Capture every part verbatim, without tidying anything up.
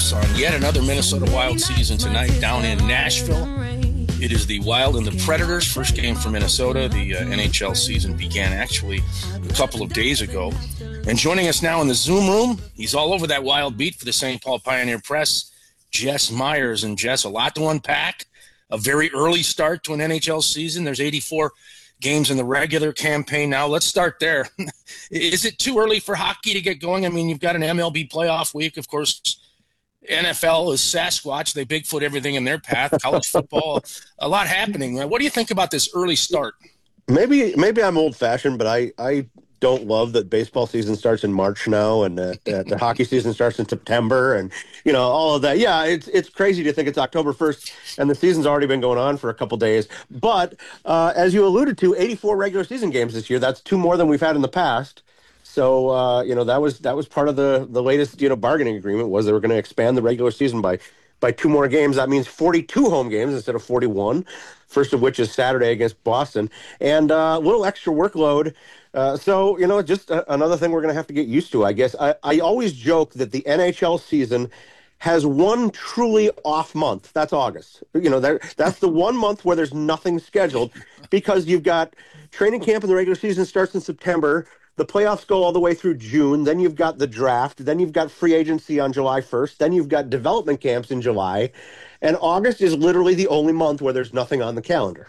us on yet another Minnesota Wild season tonight down in Nashville. It is the Wild and the Predators, first game for Minnesota. The uh, N H L season began actually a couple of days ago. And joining us now in the Zoom room, he's all over that Wild beat for the Saint Paul Pioneer Press, Jess Myers. And Jess, a lot to unpack. A very early start to an N H L season. There's eighty-four games in the regular campaign now. Let's start there. Is it too early for hockey to get going? I mean, you've got an M L B playoff week. Of course, N F L is Sasquatch. They Bigfoot everything in their path. College football, a lot happening. What do you think about this early start? Maybe maybe I'm old-fashioned, but I, I don't love that baseball season starts in March now and uh, the hockey season starts in September and, you know, all of that. Yeah, it's it's crazy to think it's October first and the season's already been going on for a couple days. But uh, as you alluded to, eighty-four regular season games this year. That's two more than we've had in the past. So, uh, you know, that was that was part of the, the latest, you know, bargaining agreement was they were going to expand the regular season by by two more games. That means forty-two home games instead of forty-one, first of which is Saturday against Boston. And uh, a little extra workload. Uh, so, you know, just a, another thing we're going to have to get used to, I guess. I, I always joke that the N H L season has one truly off month. That's August. You know, that, that's the one month where there's nothing scheduled because you've got training camp and the regular season starts in September. The playoffs go all the way through June. Then you've got the draft. Then you've got free agency on July first. Then you've got development camps in July. And August is literally the only month where there's nothing on the calendar.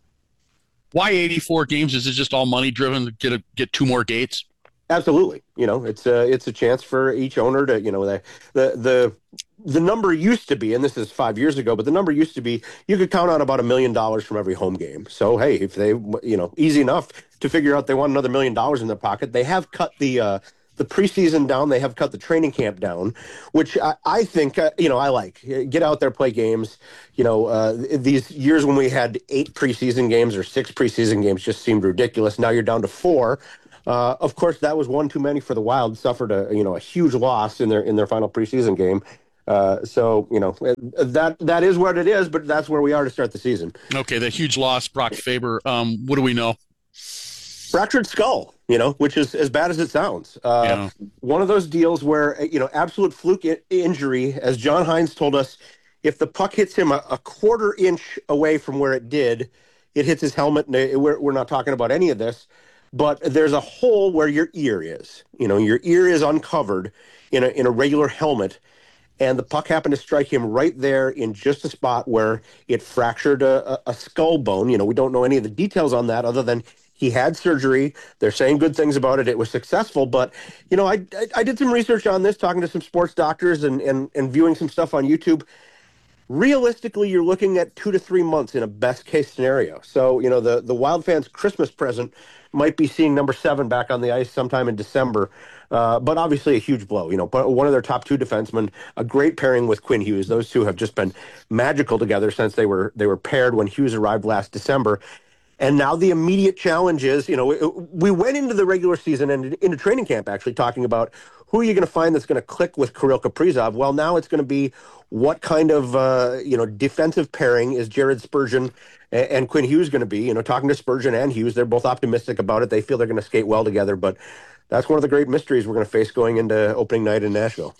Why eighty-four games? Is it just all money driven to get a, get two more dates? Absolutely. You know, it's a, it's a chance for each owner to, you know, the, the, the, the number used to be, and this is five years ago, but the number used to be, you could count on about a million dollars from every home game. So, hey, if they, you know, easy enough to figure out they want another million dollars in their pocket, they have cut the, uh, the preseason down. They have cut the training camp down, which I, I think, uh, you know, I like. Get out there, play games. You know, uh, these years when we had eight preseason games or six preseason games just seemed ridiculous. Now you're down to four. Uh, of course, that was one too many for the Wild. Suffered a you know a huge loss in their in their final preseason game. Uh, so you know that that is what it is, but that's where we are to start the season. Okay, the huge loss, Brock Faber. Um, what do we know? Fractured skull, you know, which is as bad as it sounds. Uh, yeah. One of those deals where you know absolute fluke I- injury, as John Hines told us. If the puck hits him a, a quarter inch away from where it did, it hits his helmet. And it, we're we're not talking about any of this. But there's a hole where your ear is. You know, your ear is uncovered in a in a regular helmet, and the puck happened to strike him right there in just a spot where it fractured a, a, a skull bone. You know, we don't know any of the details on that other than he had surgery. They're saying good things about it. It was successful. But, you know, I, I, I did some research on this, talking to some sports doctors and, and, and viewing some stuff on YouTube. Realistically, you're looking at two to three months in a best-case scenario. So, you know, the, the Wild fans' Christmas present might be seeing number seven back on the ice sometime in December. Uh, but obviously a huge blow. You know, one of their top two defensemen, a great pairing with Quinn Hughes. Those two have just been magical together since they were they were paired when Hughes arrived last December. And now the immediate challenge is, you know, we went into the regular season and into training camp actually talking about who are you going to find that's going to click with Kirill Kaprizov? Well, now it's going to be what kind of, uh, you know, defensive pairing is Jared Spurgeon and, and Quinn Hughes going to be? You know, talking to Spurgeon and Hughes, they're both optimistic about it. They feel they're going to skate well together. But that's one of the great mysteries we're going to face going into opening night in Nashville.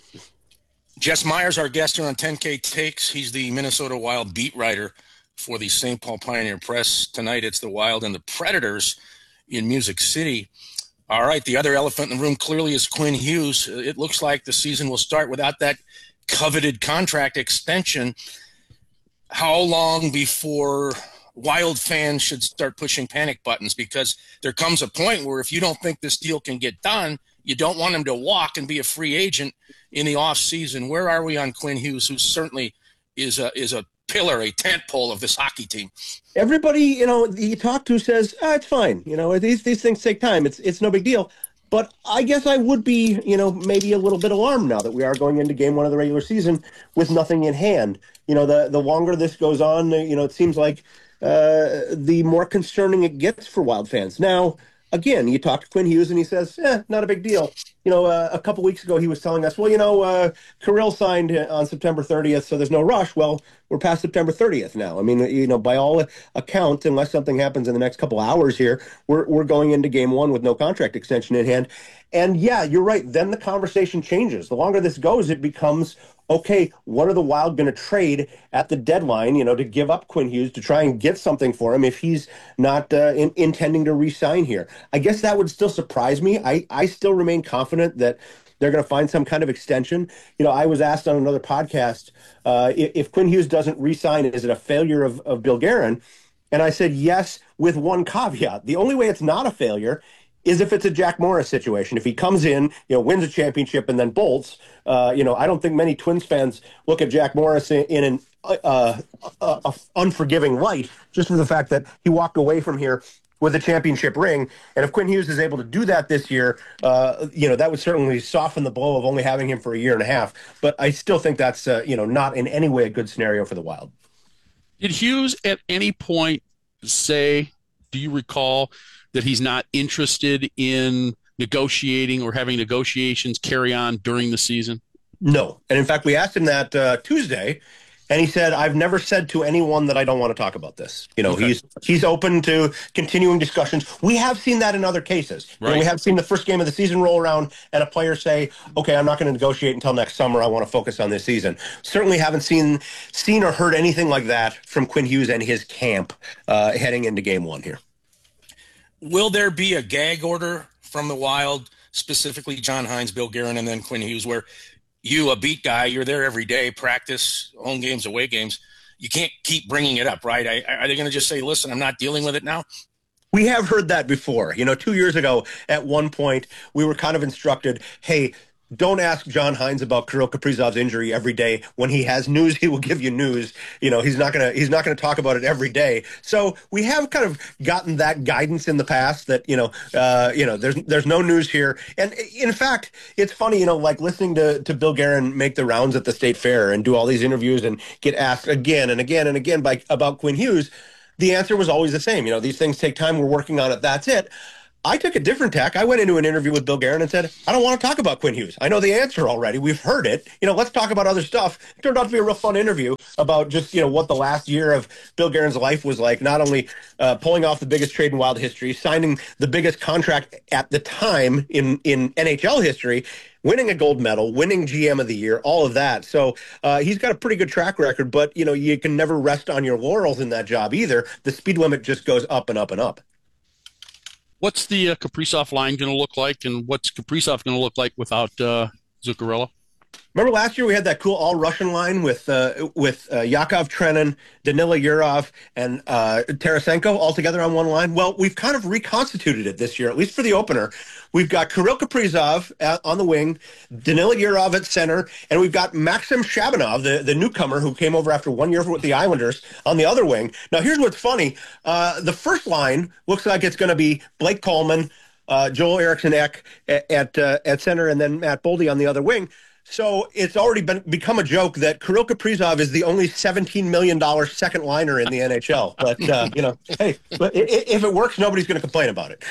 Jess Myers, our guest here on ten K Takes. He's the Minnesota Wild beat writer for the Saint Paul Pioneer Press. Tonight it's the Wild and the Predators in Music City. All right, the other elephant in the room clearly is Quinn Hughes. It looks like the season will start without that coveted contract extension. How long before Wild fans should start pushing panic buttons? Because there comes a point where if you don't think this deal can get done, you don't want him to walk and be a free agent in the off season. Where are we on Quinn Hughes, who certainly is a is a pillar, a tent pole of this hockey team? Everybody, you know, you talk to says, ah, it's fine. You know, these these things take time. It's it's no big deal. But I guess I would be, you know, maybe a little bit alarmed now that we are going into game one of the regular season with nothing in hand. You know, the the longer this goes on, you know, it seems like uh, the more concerning it gets for Wild fans. Now, again, you talk to Quinn Hughes and he says, eh, not a big deal. You know, uh, a couple weeks ago he was telling us, well, you know, uh, Kirill signed on September thirtieth, so there's no rush. Well, we're past September thirtieth now. I mean, you know, by all accounts, unless something happens in the next couple hours here, we're we're going into game one with no contract extension in hand. And yeah, you're right. Then the conversation changes. The longer this goes, it becomes, okay, what are the Wild going to trade at the deadline, you know, to give up Quinn Hughes to try and get something for him if he's not uh, in, intending to re-sign here? I guess that would still surprise me. I, I still remain confident that they're going to find some kind of extension. You know, I was asked on another podcast, uh, if, if Quinn Hughes doesn't re-sign, is it a failure of, of Bill Guerin? And I said, yes, with one caveat. The only way it's not a failure is if it's a Jack Morris situation. If he comes in, you know, wins a championship and then bolts, uh, you know, I don't think many Twins fans look at Jack Morris in, in an uh, uh, uh, unforgiving light, just for the fact that he walked away from here with a championship ring. And if Quinn Hughes is able to do that this year, uh, you know, that would certainly soften the blow of only having him for a year and a half. But I still think that's, uh, you know, not in any way a good scenario for the Wild. Did Hughes at any point say, do you recall, that he's not interested in negotiating or having negotiations carry on during the season? No. And in fact, we asked him that uh, Tuesday, and he said, I've never said to anyone that I don't want to talk about this. You know, okay. he's he's open to continuing discussions. We have seen that in other cases. Right. You know, we have seen the first game of the season roll around and a player say, okay, I'm not going to negotiate until next summer. I want to focus on this season. Certainly haven't seen seen or heard anything like that from Quinn Hughes and his camp uh, heading into game one here. Will there be a gag order from the Wild, specifically John Hynes, Bill Guerin, and then Quinn Hughes, where you, a beat guy, you're there every day, practice, home games, away games, you can't keep bringing it up, right? I, are they going to just say, listen, I'm not dealing with it now? We have heard that before. You know, two years ago, at one point, we were kind of instructed, hey, don't ask John Hynes about Kirill Kaprizov's injury every day. When he has news, he will give you news. You know, he's not gonna he's not gonna talk about it every day. So we have kind of gotten that guidance in the past that you know, uh, you know, there's there's no news here. And in fact, it's funny, you know, like listening to to Bill Guerin make the rounds at the State Fair and do all these interviews and get asked again and again and again by about Quinn Hughes. The answer was always the same. You know, these things take time. We're working on it. That's it. I took a different tack. I went into an interview with Bill Guerin and said, I don't want to talk about Quinn Hughes. I know the answer already. We've heard it. You know, let's talk about other stuff. It turned out to be a real fun interview about just, you know, what the last year of Bill Guerin's life was like, not only uh, pulling off the biggest trade in Wild history, signing the biggest contract at the time in, in N H L history, winning a gold medal, winning G M of the year, all of that. So uh, he's got a pretty good track record, but, you know, you can never rest on your laurels in that job either. The speed limit just goes up and up and up. What's the uh, Kaprizov line going to look like, and what's Kaprizov going to look like without uh, Zuccarello? Remember last year we had that cool all-Russian line with uh, with uh, Yakov Trenin, Danila Yurov, and uh, Tarasenko all together on one line? Well, we've kind of reconstituted it this year, at least for the opener. We've got Kirill Kaprizov at, on the wing, Danila Yurov at center, and we've got Maxim Shabanov, the, the newcomer who came over after one year with the Islanders, on the other wing. Now, here's what's funny. Uh, the first line looks like it's going to be Blake Coleman, uh, Joel Eriksson-Ek at, at, uh, at center, and then Matt Boldy on the other wing. So it's already been become a joke that Kirill Kaprizov is the only seventeen million dollars second liner in the N H L. But, uh, you know, hey, but if it works, nobody's going to complain about it.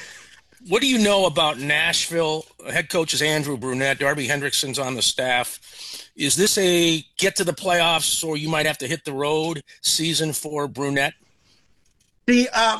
What do you know about Nashville? Head coach is Andrew Brunette. Darby Hendrickson's on the staff. Is this a get to the playoffs or you might have to hit the road season for Brunette? The, uh,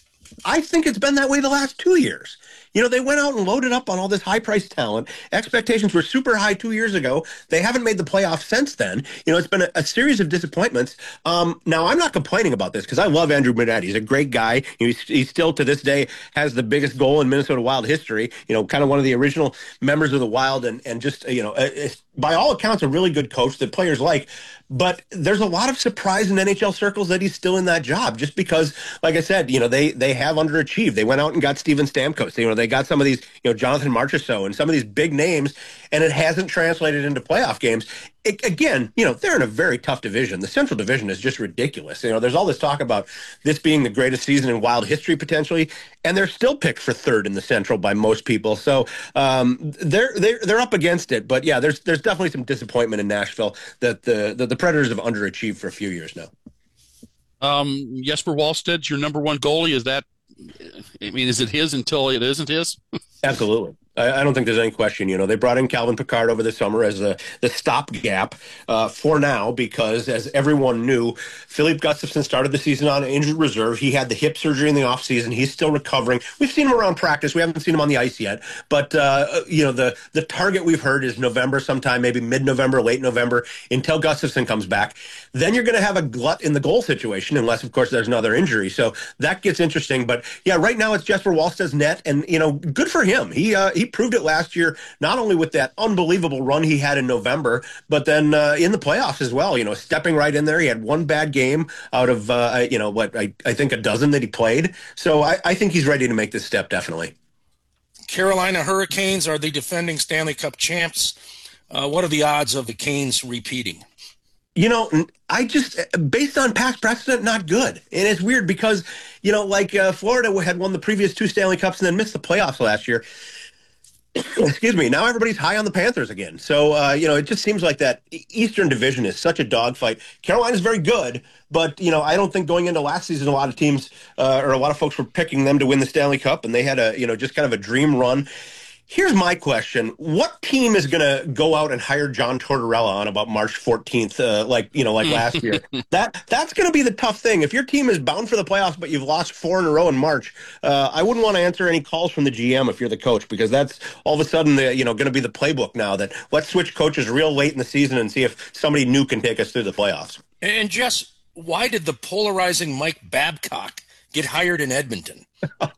I think it's been that way the last two years. You know, they went out and loaded up on all this high-priced talent. Expectations were super high two years ago. They haven't made the playoffs since then. You know, it's been a, a series of disappointments. Um, now, I'm not complaining about this because I love Andrew Brunette. He's a great guy. He's, he still, to this day, has the biggest goal in Minnesota Wild history. You know, kind of one of the original members of the Wild and, and just, you know, it's, by all accounts, a really good coach that players like. But there's a lot of surprise in N H L circles that he's still in that job just because, like I said, you know, they they have underachieved. They went out and got Steven Stamkos. You know, they got some of these, you know, Jonathan Marchessault and some of these big names, and it hasn't translated into playoff games. It, again, you know, they're in a very tough division. The Central Division is just ridiculous. You know, there's all this talk about this being the greatest season in Wild history potentially, and they're still picked for third in the Central by most people. So um, they're they're they're up against it. But yeah, there's there's definitely some disappointment in Nashville that the that the Predators have underachieved for a few years now. Um, Jesper Wallsted's your number one goalie. Is that? I mean, is it his until it isn't his? Absolutely. I don't think there's any question. You know, they brought in Calvin Pickard over the summer as a, the stopgap uh, for now because, as everyone knew, Philippe Gustafson started the season on injured reserve. He had the hip surgery in the offseason. He's still recovering. We've seen him around practice. We haven't seen him on the ice yet. But, uh, you know, the, the target we've heard is November sometime, maybe mid-November, late November, until Gustafson comes back. Then you're going to have a glut in the goal situation, unless, of course, there's another injury. So that gets interesting. But, yeah, right now it's Jesper Wallsted's net. And, you know, good for him. He, uh, he proved it last year, not only with that unbelievable run he had in November, but then uh, in the playoffs as well, you know, stepping right in there. He had one bad game out of, uh, you know, what, I, I think a dozen that he played. So I, I think he's ready to make this step, definitely. Carolina Hurricanes are the defending Stanley Cup champs. Uh, what are the odds of the Canes repeating? You know, I just, based on past precedent, not good. And it's weird because, you know, like uh, Florida had won the previous two Stanley Cups and then missed the playoffs last year. Excuse me. Now everybody's high on the Panthers again. So, uh, you know, it just seems like that Eastern Division is such a dogfight. Carolina's very good, but, you know, I don't think going into last season, a lot of teams uh, or a lot of folks were picking them to win the Stanley Cup, and they had a, you know, just kind of a dream run. Here's my question. What team is going to go out and hire John Tortorella on about March fourteenth, uh, like, you know, like last year? That That's going to be the tough thing. If your team is bound for the playoffs, but you've lost four in a row in March, uh, I wouldn't want to answer any calls from the G M if you're the coach, because that's all of a sudden, the, you know, going to be the playbook now that let's switch coaches real late in the season and see if somebody new can take us through the playoffs. And Jess, why did the polarizing Mike Babcock get hired in Edmonton?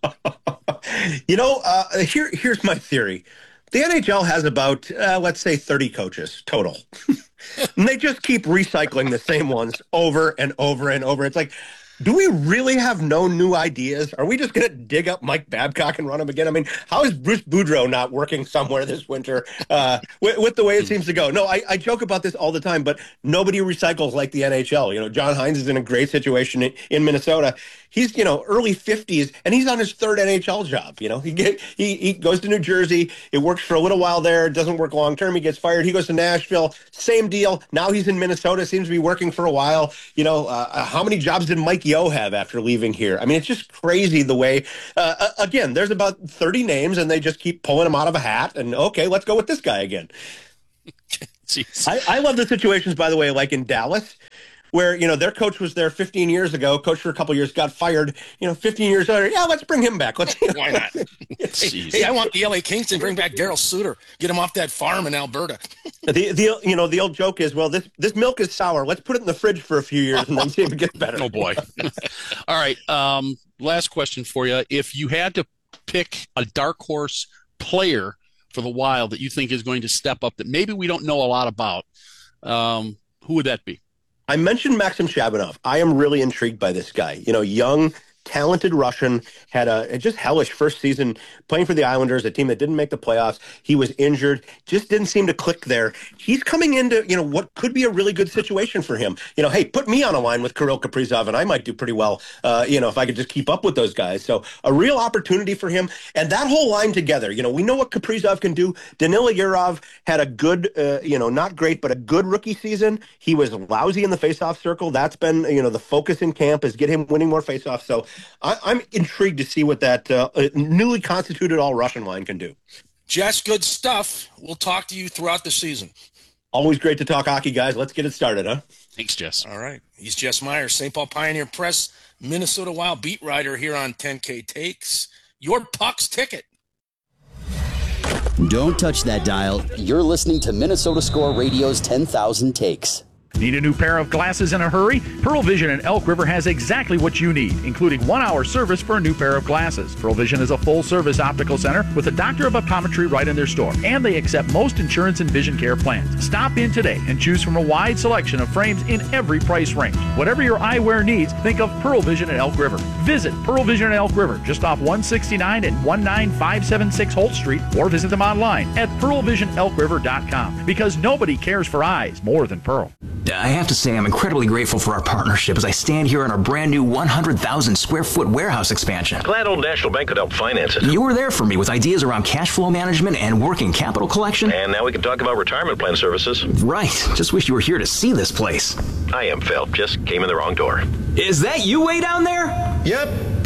You know, uh, here here's my theory. The N H L has about, uh, let's say, thirty coaches total. And they just keep recycling the same ones over and over and over. It's like, do we really have no new ideas? Are we just going to dig up Mike Babcock and run him again? I mean, how is Bruce Boudreau not working somewhere this winter uh, with, with the way it seems to go? No, I, I joke about this all the time, but nobody recycles like the N H L. You know, John Hines is in a great situation in, in Minnesota. He's, you know, early fifties, and he's on his third N H L job. You know, he get, he he goes to New Jersey. It works for a little while there. It doesn't work long term. He gets fired. He goes to Nashville. Same deal. Now he's in Minnesota. Seems to be working for a while. You know, uh, how many jobs did Mike Yeo have after leaving here? I mean, it's just crazy the way. Uh, again, there's about thirty names, and they just keep pulling them out of a hat. And okay, let's go with this guy again. I, I love the situations, by the way, like in Dallas, where, you know, their coach was there fifteen years ago, coached for a couple of years, got fired, you know, fifteen years later. Yeah, let's bring him back. Let's, you know, why not? hey, hey, I want the L A Kings to bring back Daryl Suter, get him off that farm in Alberta. the the you know the old joke is, well, this this milk is sour. Let's put it in the fridge for a few years and then see if it gets better. Oh boy! All right, um, last question for you: if you had to pick a dark horse player for the Wild that you think is going to step up that maybe we don't know a lot about, um, who would that be? I mentioned Maxim Shabunov. I am really intrigued by this guy. You know, young, talented Russian, had a, a just hellish first season playing for the Islanders, a team that didn't make the playoffs. He was injured, just didn't seem to click there. He's coming into, you know, what could be a really good situation for him. You know, hey, put me on a line with Kirill Kaprizov, and I might do pretty well, uh, you know, if I could just keep up with those guys. So a real opportunity for him. And that whole line together, you know, we know what Kaprizov can do. Danila Yurov had a good, uh, you know, not great, but a good rookie season. He was lousy in the faceoff circle. That's been, you know, the focus in camp is get him winning more faceoffs. So I, I'm intrigued to see what that uh, newly constituted all-Russian line can do. Jess, good stuff. We'll talk to you throughout the season. Always great to talk hockey, guys. Let's get it started, huh? Thanks, Jess. All right. He's Jess Myers, Saint Paul Pioneer Press, Minnesota Wild beat writer here on ten K Takes. Your Puck's ticket. Don't touch that dial. You're listening to Minnesota Score Radio's ten thousand Takes. Need a new pair of glasses in a hurry? Pearl Vision in Elk River has exactly what you need, including one-hour service for a new pair of glasses. Pearl Vision is a full-service optical center with a doctor of optometry right in their store, and they accept most insurance and vision care plans. Stop in today and choose from a wide selection of frames in every price range. Whatever your eyewear needs, think of Pearl Vision in Elk River. Visit Pearl Vision in Elk River, just off one sixty-nine and one nine five seven six Holt Street, or visit them online at pearl vision elk river dot com, because nobody cares for eyes more than Pearl. I have to say I'm incredibly grateful for our partnership as I stand here in our brand new one hundred thousand square foot warehouse expansion. Glad Old National Bank could help finance it. You were there for me with ideas around cash flow management and working capital collection. And now we can talk about retirement plan services. Right. Just wish you were here to see this place. I am, Phil. Just came in the wrong door. Is that you way down there? Yep.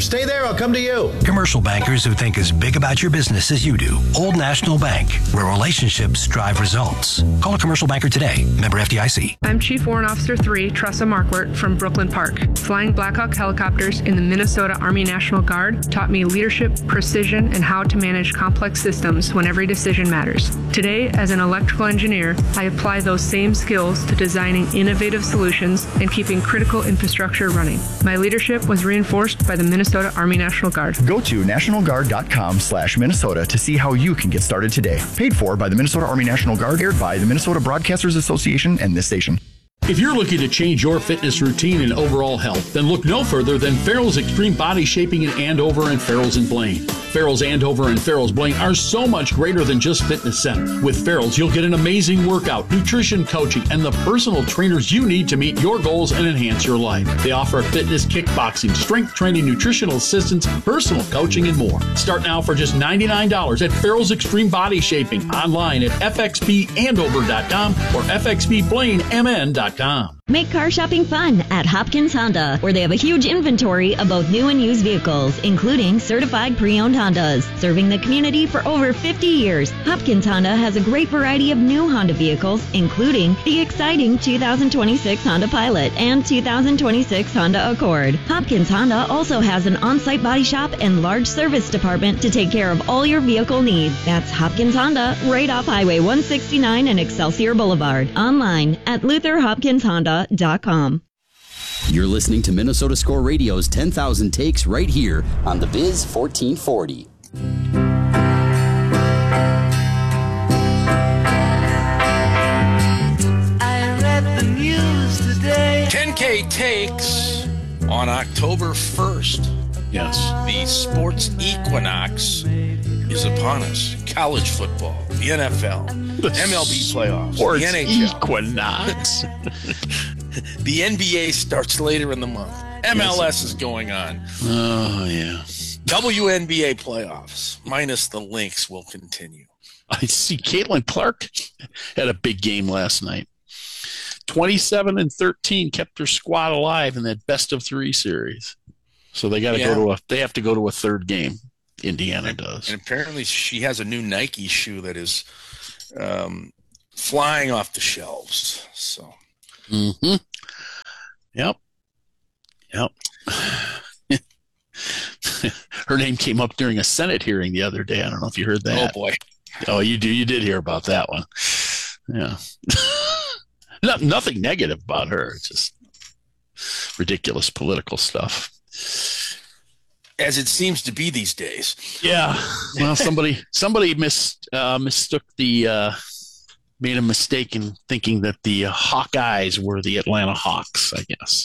Stay there, I'll come to you. Commercial bankers who think as big about your business as you do. Old National Bank, where relationships drive results. Call a commercial banker today. Member F D I C. I'm Chief Warrant Officer three, Tressa Markwart from Brooklyn Park. Flying Blackhawk helicopters in the Minnesota Army National Guard taught me leadership, precision, and how to manage complex systems when every decision matters. Today, as an electrical engineer, I apply those same skills to designing innovative solutions and keeping critical infrastructure running. My leadership was reinforced by the Minnesota Army National Guard. Go to national guard dot com slash Minnesota to see how you can get started today. Paid for by the Minnesota Army National Guard, aired by the Minnesota Broadcasters Association and this station. If you're looking to change your fitness routine and overall health, then look no further than Farrell's Extreme Body Shaping in Andover and Farrell's in Blaine. Farrell's Andover and Farrell's Blaine are so much greater than just fitness center. With Farrell's, you'll get an amazing workout, nutrition coaching, and the personal trainers you need to meet your goals and enhance your life. They offer fitness, kickboxing, strength training, nutritional assistance, personal coaching, and more. Start now for just ninety-nine dollars at Farrell's Extreme Body Shaping, online at f x p andover dot com or f x p blaine m n dot com. Make car shopping fun at Hopkins Honda, where they have a huge inventory of both new and used vehicles, including certified pre-owned Hondas. Serving the community for over fifty years, Hopkins Honda has a great variety of new Honda vehicles, including the exciting two thousand twenty-six Honda Pilot and two thousand twenty-six Honda Accord. Hopkins Honda also has an on-site body shop and large service department to take care of all your vehicle needs. That's Hopkins Honda, right off Highway one sixty-nine and Excelsior Boulevard. Online at luther hopkins honda dot com. You're listening to Minnesota Score Radio's ten thousand Takes right here on the Biz fourteen forty. I read the news today. ten K Takes on October first. Yes. The sports equinox is upon us. College football, the N F L, the M L B playoffs, sports the N H L. Equinox. The N B A starts later in the month. M L S is going on. Oh, yeah. W N B A playoffs, minus the Lynx, will continue. I see Caitlin Clark had a big game last night. twenty-seven and thirteen kept her squad alive in that best of three series. So they got to Yeah. go to a. They have to go to a third game. Indiana does. And apparently she has a new Nike shoe that is um, flying off the shelves. So. Mm-hmm. Yep. Yep. Her name came up during a Senate hearing the other day. I don't know if you heard that. Oh boy. Oh, you do. You did hear about that one. Yeah. Not, nothing negative about her. It's just ridiculous political stuff. As it seems to be these days. Yeah. Well, somebody somebody mis, uh, mistook the uh, made a mistake in thinking that the uh, Hawkeyes were the Atlanta Hawks, I guess.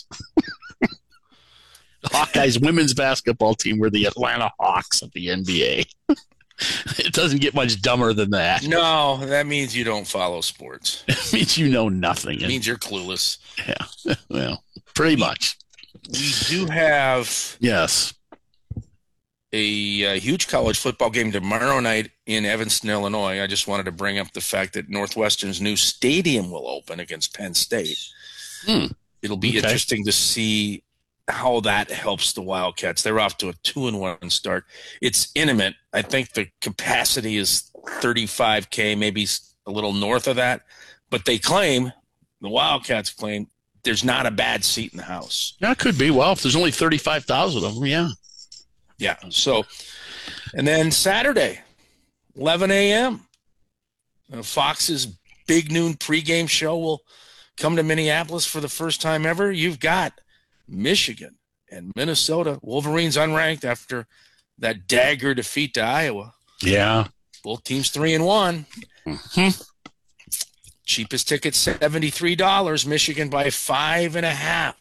The Hawkeyes women's basketball team were the Atlanta Hawks of the N B A. It doesn't get much dumber than that. No, that means you don't follow sports. It means you know nothing. It means you're clueless. Yeah. Well, pretty much. We do have yes. A, a huge college football game tomorrow night in Evanston, Illinois. I just wanted to bring up the fact that Northwestern's new stadium will open against Penn State. Hmm. It'll be Okay. interesting to see how that helps the Wildcats. They're off to a two and one start. It's intimate. I think the capacity is thirty-five K, maybe a little north of that. But they claim, the Wildcats claim, there's not a bad seat in the house. Yeah, it could be. Well, if there's only thirty-five thousand of them, yeah. Yeah. So, and then Saturday, eleven a.m., uh, Fox's big noon pregame show will come to Minneapolis for the first time ever. You've got Michigan and Minnesota. Wolverines unranked after that dagger defeat to Iowa. Yeah. Both teams three and one. Mm-hmm. Cheapest ticket, seventy-three dollars. Michigan by five and a half.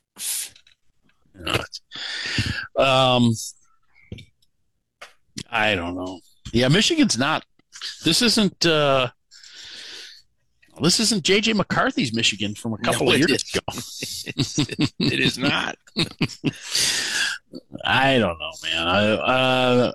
Um, I don't know. Yeah, Michigan's not. This isn't. Uh, this isn't J J McCarthy's Michigan from a couple No, of it years is. ago. It is not. I don't know, man. I, uh,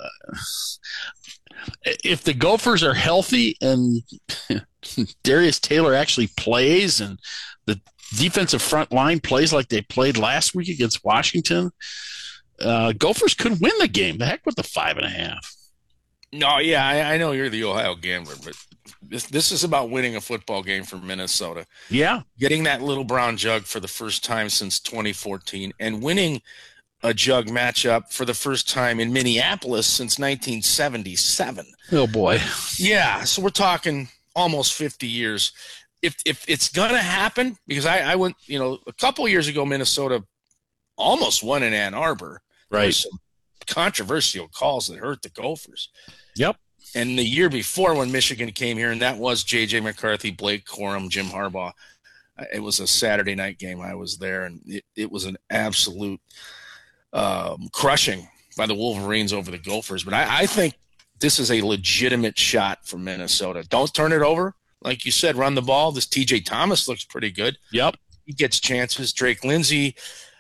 if the Gophers are healthy and Darius Taylor actually plays and the defensive front line plays like they played last week against Washington, uh, Gophers could win the game. The heck with the five and a half. No, yeah, I, I know you're the Ohio gambler, but this this is about winning a football game for Minnesota. Yeah. Getting that little brown jug for the first time since twenty fourteen and winning a jug matchup for the first time in Minneapolis since nineteen seventy-seven. Oh, boy. Yeah, so we're talking almost fifty years. If if it's going to happen, because I, I went, you know, a couple years ago, Minnesota almost won in Ann Arbor. Right. There was some controversial calls that hurt the Gophers. Yep. And the year before when Michigan came here, and that was J J McCarthy, Blake Corum, Jim Harbaugh. It was a Saturday night game. I was there, and it, it was an absolute um, crushing by the Wolverines over the Gophers. But I, I think this is a legitimate shot for Minnesota. Don't turn it over. Like you said, run the ball. This T J Thomas looks pretty good. Yep. He gets chances. Drake Lindsey,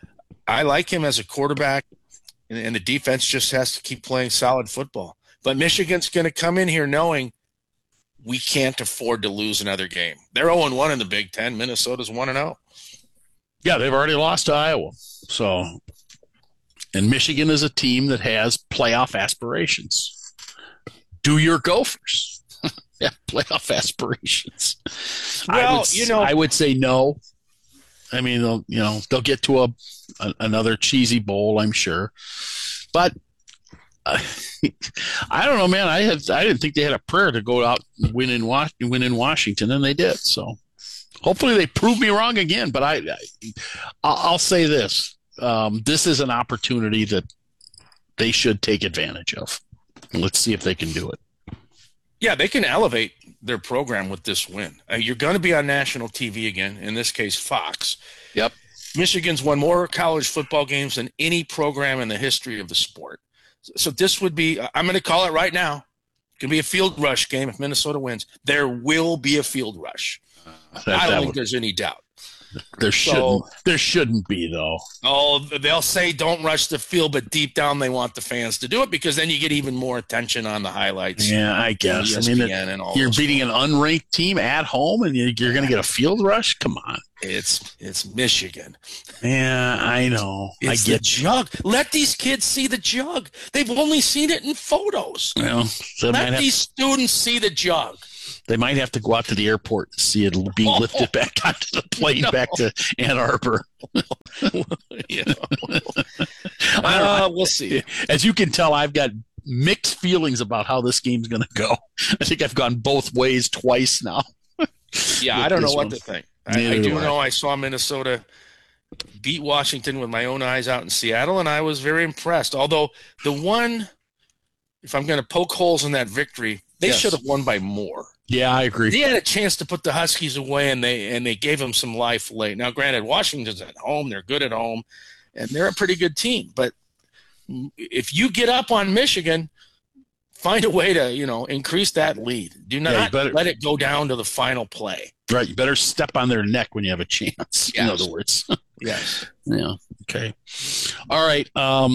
I like him as a quarterback, and, and the defense just has to keep playing solid football. But Michigan's going to come in here knowing we can't afford to lose another game. They're oh and one in the Big Ten. Minnesota's one and oh. Yeah, they've already lost to Iowa. So, and Michigan is a team that has playoff aspirations. Do your Gophers have playoff aspirations? Well, I would, you know, I would say no. I mean, they'll, you know, they'll get to a, a another cheesy bowl, I'm sure, but. Uh, I don't know, man. I had I didn't think they had a prayer to go out and win in Was- win in Washington, and they did. So hopefully they prove me wrong again. But I, I I'll say this: um, this is an opportunity that they should take advantage of. Let's see if they can do it. Yeah, they can elevate their program with this win. Uh, you're going to be on national T V again. In this case, Fox. Yep. Michigan's won more college football games than any program in the history of the sport. So this would be, I'm going to call it right now, it could be a field rush game if Minnesota wins. There will be a field rush. That, I don't that think would, there's any doubt. There shouldn't. So, there shouldn't be, though. Oh, they'll say don't rush the field, but deep down they want the fans to do it because then you get even more attention on the highlights. Yeah, I guess. I mean, and all you're beating things. an unranked team at home, and you're going to get a field rush. Come on. It's it's Michigan. Yeah, I know. It's I get the jug. Let these kids see the jug. They've only seen it in photos. Well, Let have, these students see the jug. They might have to go out to the airport to see it being Oh, lifted back onto the plane no. back to Ann Arbor. Yeah. uh, we'll see. As you can tell, I've got mixed feelings about how this game's going to go. I think I've gone both ways twice now. Yeah, I don't know what one. to think. I, I do know I saw Minnesota beat Washington with my own eyes out in Seattle, and I was very impressed. Although the one, if I'm going to poke holes in that victory, they Yes. should have won by more. Yeah, I agree. They had a chance to put the Huskies away, and they and they gave them some life late. Now, granted, Washington's at home; they're good at home, and they're a pretty good team. But if you get up on Michigan, find a way to you know increase that lead. Do not Yeah, you better- let it go down to the final play. Right. You better step on their neck when you have a chance. In Yes. other words. Yes. Yeah. Okay. All right. Um,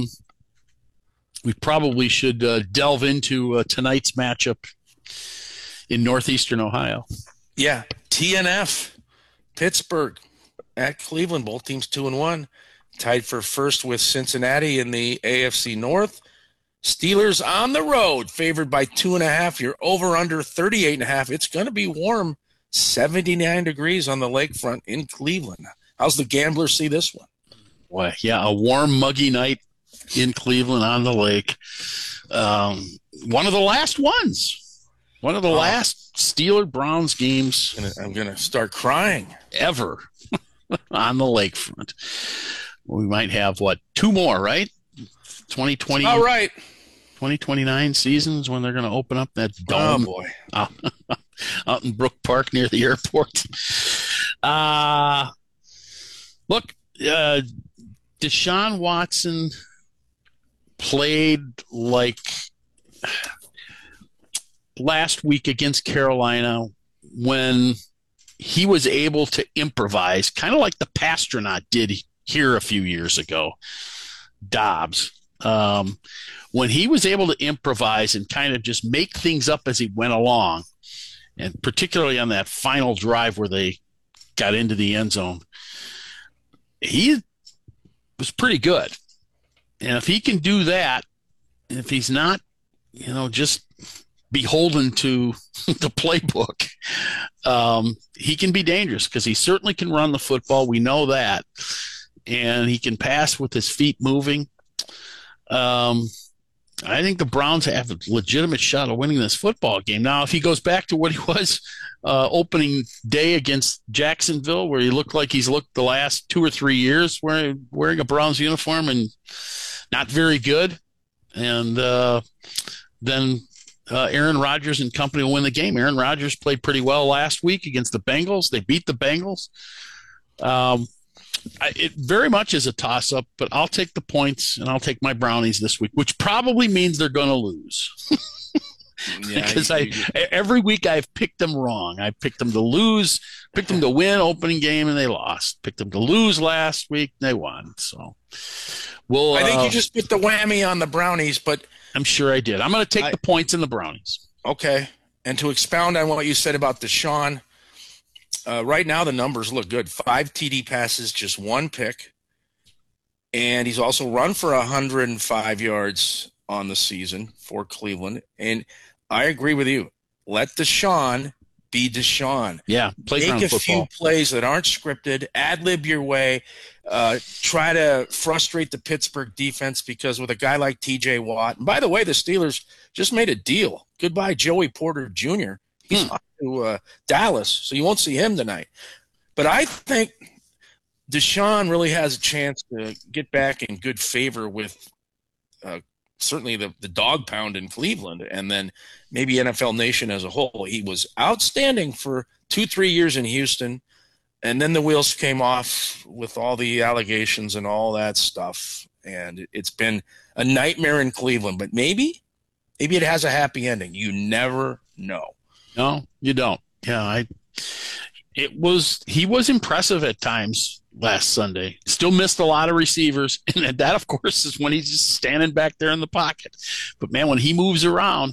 we probably should uh, delve into uh, tonight's matchup in Northeastern Ohio. Yeah. T N F, Pittsburgh at Cleveland. Both teams two and one, tied for first with Cincinnati in the A F C North. Steelers on the road, favored by two and a half. You're over under thirty-eight and a half. It's going to be warm, seventy-nine degrees on the lakefront in Cleveland. How's the gamblers see this one? Boy, yeah, a warm, muggy night in Cleveland on the lake. Um, one of the last ones. One of the Oh. last Steeler Browns games I'm going to start crying. ever on the lakefront. We might have, what, two more, right? twenty twenty, All right. twenty twenty-nine seasons when they're going to open up that Oh, dome boy. out, out in Brook Park near the airport. Uh, look, uh, Deshaun Watson played like last week against Carolina when he was able to improvise, kind of like the Pastronaut did here a few years ago, Dobbs. Um, when he was able to improvise and kind of just make things up as he went along, and particularly on that final drive where they got into the end zone, he was pretty good. And if he can do that, if he's not, you know, just beholden to the playbook, um, he can be dangerous because he certainly can run the football. We know that. And he can pass with his feet moving. Um, I think the Browns have a legitimate shot of winning this football game. Now, if he goes back to what he was uh, opening day against Jacksonville, where he looked like he's looked the last two or three years wearing, wearing a Browns uniform and not very good, and uh, then uh, Aaron Rodgers and company will win the game. Aaron Rodgers played pretty well last week against the Bengals. They beat the Bengals. Um, I, it very much is a toss-up, but I'll take the points, and I'll take my Brownies this week, which probably means they're going to lose. Yeah, because I every week I've picked them wrong. I picked them to lose, picked them to win opening game, and they lost. Picked them to lose last week, and they won. So, well, I think uh, you just put the whammy on the Brownies, but I'm sure I did. I'm going to take I, the points in the Brownies. Okay, and to expound on what you said about Deshaun, uh, right now the numbers look good. Five T D passes, just one pick, and he's also run for one hundred five yards on the season for Cleveland. And I agree with you. Let Deshaun be Deshaun. Yeah, make a football. few plays that aren't scripted, ad-lib your way, uh, try to frustrate the Pittsburgh defense, because with a guy like T J Watt, and by the way, the Steelers just made a deal. Goodbye, Joey Porter Junior He's hmm. off to uh, Dallas, so you won't see him tonight. But I think Deshaun really has a chance to get back in good favor with uh, certainly the, the dog pound in Cleveland, and then maybe N F L Nation as a whole. He was outstanding for two, three years in Houston, and then the wheels came off with all the allegations and all that stuff, and it's been a nightmare in Cleveland. But maybe, maybe it has a happy ending. You never know. No, you don't. Yeah, I. It was he was impressive at times last Sunday. Still missed a lot of receivers, and that, of course, is when he's just standing back there in the pocket. But man, when he moves around,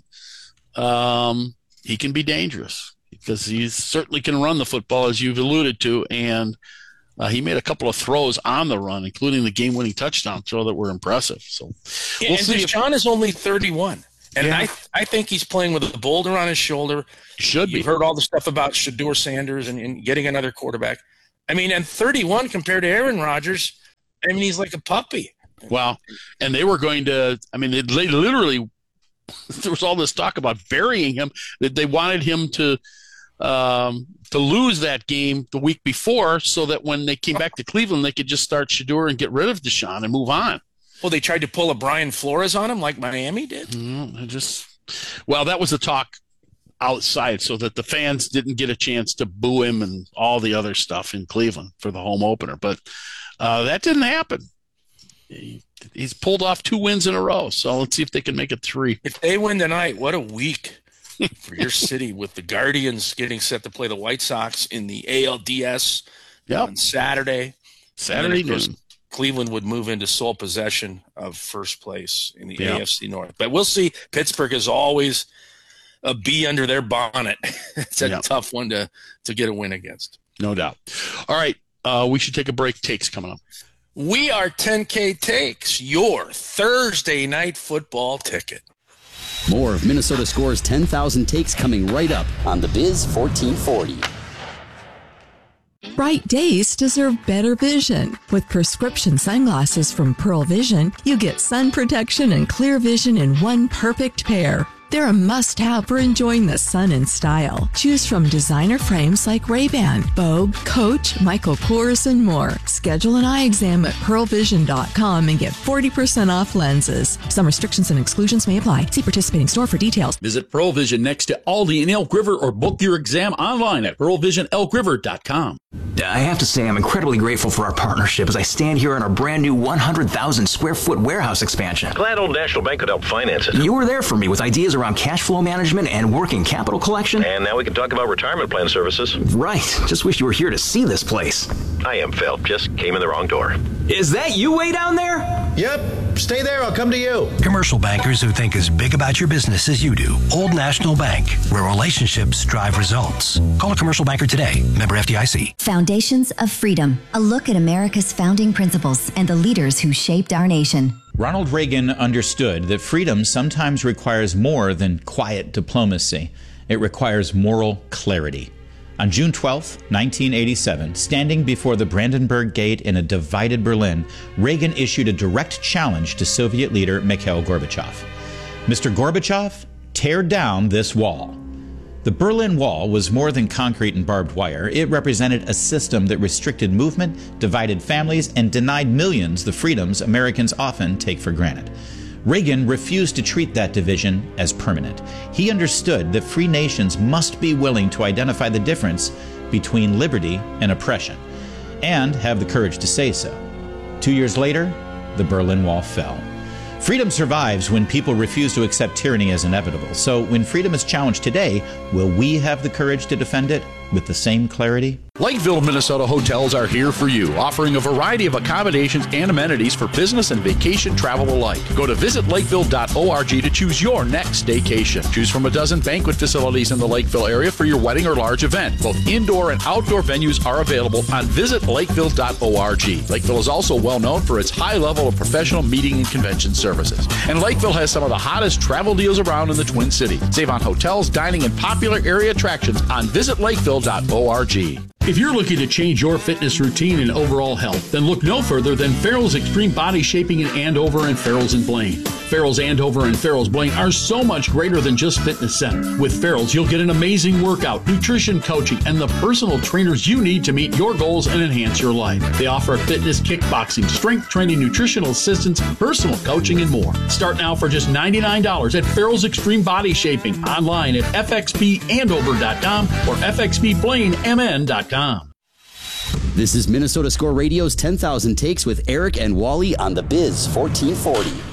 um, he can be dangerous because he certainly can run the football, as you've alluded to, and uh, he made a couple of throws on the run, including the game-winning touchdown throw that were impressive. So yeah, we'll and see. Deshaun if, is only thirty-one. And yeah. I I think he's playing with a boulder on his shoulder. Should be. You've heard all the stuff about Shedeur Sanders and, and getting another quarterback. I mean, and thirty-one compared to Aaron Rodgers, I mean, he's like a puppy. Well, and they were going to, I mean, they literally, there was all this talk about burying him, that they wanted him to um, to lose that game the week before so that when they came back to Cleveland, they could just start Shedeur and get rid of Deshaun and move on. Well, they tried to pull a Brian Flores on him like Miami did. Mm, just well, that was the talk outside, so that the fans didn't get a chance to boo him and all the other stuff in Cleveland for the home opener. But uh, that didn't happen. He, he's pulled off two wins in a row. So let's see if they can make it three. If they win tonight, what a week for your city, with the Guardians getting set to play the White Sox in the A L D S yep. on Saturday. Saturday noon. Cleveland would move into sole possession of first place in the yeah. A F C North. But we'll see. Pittsburgh is always a bee under their bonnet. It's a yeah. tough one to, to get a win against. No doubt. All right. Uh, we should take a break. Takes coming up. We are ten K Takes, your Thursday night football ticket. More of Minnesota Score's ten thousand Takes coming right up on the Biz fourteen forty. Bright days deserve better vision. With prescription sunglasses from Pearl Vision, you get sun protection and clear vision in one perfect pair. They're a must-have for enjoying the sun in style. Choose from designer frames like Ray-Ban, Vogue, Coach, Michael Kors, and more. Schedule an eye exam at pearl vision dot com and get forty percent off lenses. Some restrictions and exclusions may apply. See participating store for details. Visit Pearl Vision next to Aldi in Elk River or book your exam online at pearl vision elk river dot com. I have to say I'm incredibly grateful for our partnership as I stand here in our brand new one hundred thousand square foot warehouse expansion. Glad Old National Bank could help finance it. You were there for me with ideas around cash flow management and working capital collection. And now we can talk about retirement plan services. Right. Just wish you were here to see this place. I am Phil. Just came in the wrong door. Is that you way down there? Yep. Stay there. I'll come to you. Commercial bankers who think as big about your business as you do. Old National Bank, where relationships drive results. Call a commercial banker today. Member F D I C. Foundations of Freedom. A look at America's founding principles and the leaders who shaped our nation. Ronald Reagan understood that freedom sometimes requires more than quiet diplomacy. It requires moral clarity. On June twelfth, nineteen eighty-seven, standing before the Brandenburg Gate in a divided Berlin, Reagan issued a direct challenge to Soviet leader Mikhail Gorbachev. Mister Gorbachev, tear down this wall. The Berlin Wall was more than concrete and barbed wire. It represented a system that restricted movement, divided families, and denied millions the freedoms Americans often take for granted. Reagan refused to treat that division as permanent. He understood that free nations must be willing to identify the difference between liberty and oppression, and have the courage to say so. Two years later, the Berlin Wall fell. Freedom survives when people refuse to accept tyranny as inevitable. So when freedom is challenged today, will we have the courage to defend it with the same clarity? Lakeville, Minnesota hotels are here for you, offering a variety of accommodations and amenities for business and vacation travel alike. Go to visit lakeville dot org to choose your next staycation. Choose from a dozen banquet facilities in the Lakeville area for your wedding or large event. Both indoor and outdoor venues are available on visit lakeville dot org. Lakeville is also well known for its high level of professional meeting and convention services. And Lakeville has some of the hottest travel deals around in the Twin Cities. Save on hotels, dining, and popular area attractions on visit lakeville dot org. If you're looking to change your fitness routine and overall health, then look no further than Farrell's Extreme Body Shaping in Andover and Farrell's in Blaine. Farrell's Andover and Farrell's Blaine are so much greater than just fitness centers. With Farrell's, you'll get an amazing workout, nutrition coaching, and the personal trainers you need to meet your goals and enhance your life. They offer fitness, kickboxing, strength training, nutritional assistance, personal coaching, and more. Start now for just ninety-nine dollars at Farrell's Extreme Body Shaping, online at f x p andover dot com or f x p blaine m n dot com. This is Minnesota Score Radio's ten thousand Takes with Eric and Wally on the Biz fourteen forty.